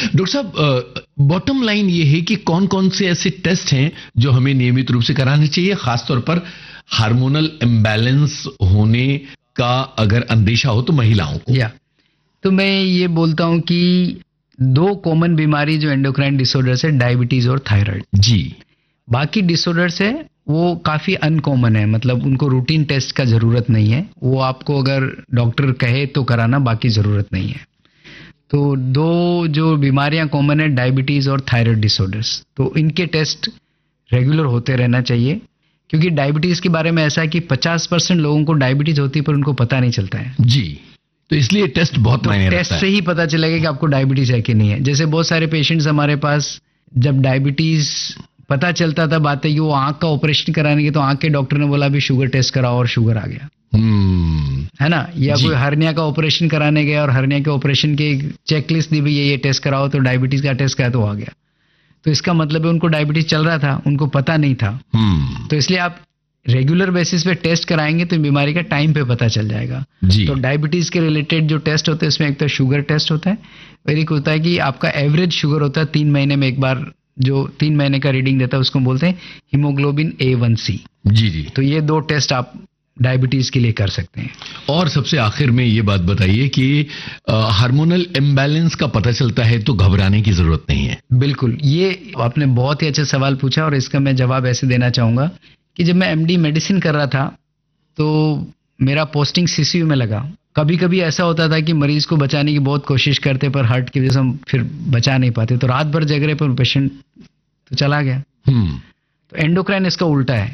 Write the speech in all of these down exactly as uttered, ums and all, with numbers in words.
Doctor साहब, bottom line ये है कि कौन कौन से ऐसे टेस्ट हैं जो हमें नियमित रूप से कराने चाहिए, खासतौर पर हार्मोनल इम्बैलेंस होने का अगर अंदेशा हो तो महिलाओं को? या तो मैं ये बोलता हूं कि दो कॉमन बीमारी जो एंडोक्राइन डिसऑर्डर्स है, डायबिटीज और थायराइड जी। बाकी डिसऑर्डर्स है वो काफी अनकॉमन है, मतलब उनको रूटीन टेस्ट का जरूरत नहीं है, वो आपको अगर डॉक्टर कहे तो कराना, बाकी जरूरत नहीं है। तो दो जो बीमारियां कॉमन है, डायबिटीज और थायराइड डिसऑर्डर्स, तो इनके टेस्ट रेगुलर होते रहना चाहिए, क्योंकि डायबिटीज के बारे में ऐसा है कि पचास परसेंट लोगों को डायबिटीज होती है पर उनको पता नहीं चलता है जी। तो इसलिए टेस्ट बहुत तो मायने रखता है। टेस्ट से ही पता चलेगा कि आपको डायबिटीज है कि नहीं है। जैसे बहुत सारे पेशेंट्स हमारे पास, जब डायबिटीज पता चलता था, बात है कि वो आंख का ऑपरेशन कराने के, तो आंख के डॉक्टर ने बोला अभी शुगर टेस्ट कराओ और शुगर आ गया, हम्म है ना। या कोई हर्निया का ऑपरेशन कराने गया और हर्निया के ऑपरेशन की चेकलिस्ट दी भी, ये ये टेस्ट कराओ, तो डायबिटीज का टेस्ट कराया तो आ गया। तो इसका मतलब है उनको डायबिटीज चल रहा था, उनको पता नहीं था। तो इसलिए आप रेगुलर बेसिस पे टेस्ट कराएंगे तो बीमारी का टाइम पे पता चल जाएगा जी। तो डायबिटीज के रिलेटेड जो टेस्ट होते हैं उसमें एक तो शुगर टेस्ट होता है, और एक होता है कि आपका एवरेज शुगर होता है तीन महीने में एक बार, जो तीन महीने का रीडिंग देता है उसको बोलते हैं हीमोग्लोबिन ए वन सी। जी जी। तो ये दो टेस्ट आप डायबिटीज के लिए कर सकते हैं। और सबसे आखिर में ये बात बताइए कि हार्मोनल इम्बैलेंस का पता चलता है तो घबराने की जरूरत नहीं है? बिल्कुल, ये आपने बहुत ही अच्छा सवाल पूछा और इसका मैं जवाब ऐसे देना चाहूंगा कि जब मैं एमडी मेडिसिन कर रहा था तो मेरा पोस्टिंग सीसीयू में लगा। कभी कभी ऐसा होता था कि मरीज को बचाने की बहुत कोशिश करते पर हार्ट की वजह से हम फिर बचा नहीं पाते, तो रात भर जग रहे पर पेशेंट तो चला गया। तो एंडोक्राइन इसका उल्टा है,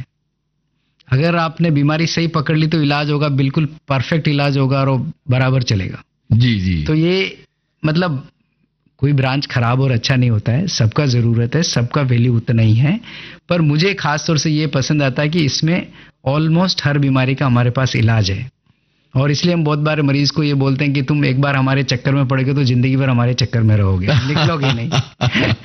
अगर आपने बीमारी सही पकड़ ली तो इलाज होगा, बिल्कुल परफेक्ट इलाज होगा और बराबर चलेगा। जी जी। तो ये मतलब कोई ब्रांच खराब और अच्छा नहीं होता है, सबका ज़रूरत है, सबका वैल्यू उतना ही है, पर मुझे खास तौर से ये पसंद आता है कि इसमें ऑलमोस्ट हर बीमारी का हमारे पास इलाज है। और इसलिए हम बहुत बार मरीज को ये बोलते हैं कि तुम एक बार हमारे चक्कर में पड़ गए तो जिंदगी भर हमारे चक्कर में रहोगे, निकलोगे नहीं।